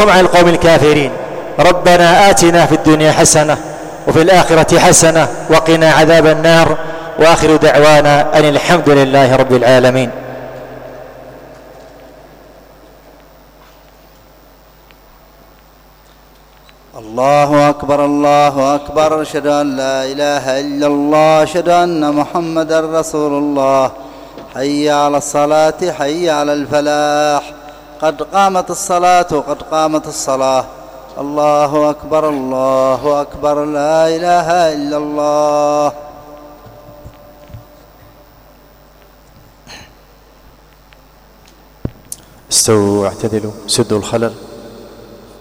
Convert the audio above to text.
وهم عن القوم الكافرين. ربنا آتنا في الدنيا حسنة وفي الآخرة حسنة وقنا عذاب النار. وآخر دعوانا أن الحمد لله رب العالمين. الله أكبر الله أكبر. أشهد أن لا إله إلا الله. أشهد أن محمدا رسول الله. حي على الصلاة حي على الفلاح. قد قامت الصلاة قد قامت الصلاة. الله أكبر الله أكبر. لا إله إلا الله. استووا واعتدلوا سدوا الخلل.